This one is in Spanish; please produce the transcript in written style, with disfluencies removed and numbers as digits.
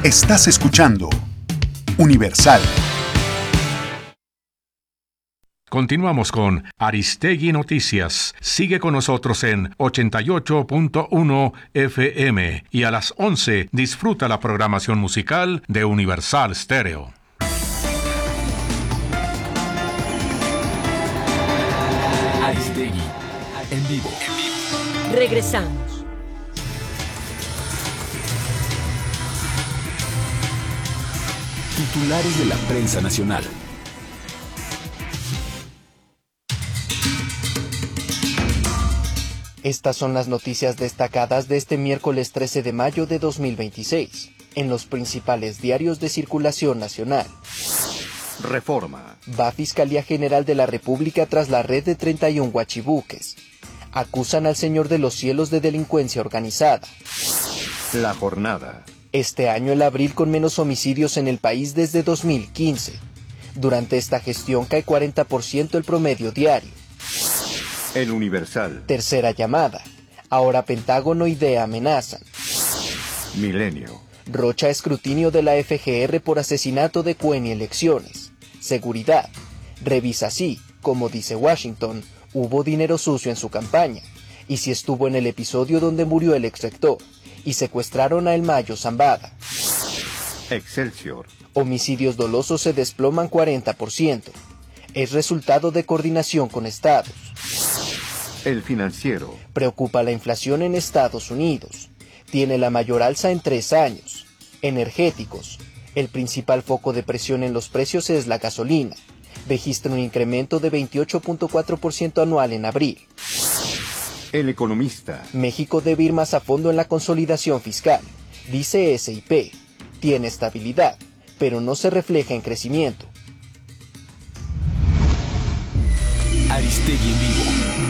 Estás escuchando Universal. Continuamos con Aristegui Noticias. Sigue con nosotros en 88.1 FM y a las 11 disfruta la programación musical de Universal Stereo. Aristegui en vivo. Regresamos. Titulares de la prensa nacional. Estas son las noticias destacadas de este miércoles 13 de mayo de 2026, en los principales diarios de circulación nacional. Reforma. Va Fiscalía General de la República tras la red de 31 guachibuques. Acusan al Señor de los Cielos de delincuencia organizada. La Jornada. Este año el abril con menos homicidios en el país desde 2015. Durante esta gestión cae 40% el promedio diario. El Universal. Tercera llamada. Ahora Pentágono y DEA amenazan. Milenio. Rocha escrutinio de la FGR por asesinato de Cuen y elecciones. Seguridad. Revisa si, como dice Washington, hubo dinero sucio en su campaña. Y si estuvo en el episodio donde murió el exrector. Y secuestraron a El Mayo Zambada. Excelsior. Homicidios dolosos se desploman 40%. Es resultado de coordinación con estados. El Financiero. Preocupa la inflación en Estados Unidos. Tiene la mayor alza en 3 años. Energéticos. El principal foco de presión en los precios es la gasolina. Registra un incremento de 28.4% anual en abril. El Economista. México debe ir más a fondo en la consolidación fiscal. Dice SIP. Tiene estabilidad, pero no se refleja en crecimiento. Aristegui en vivo.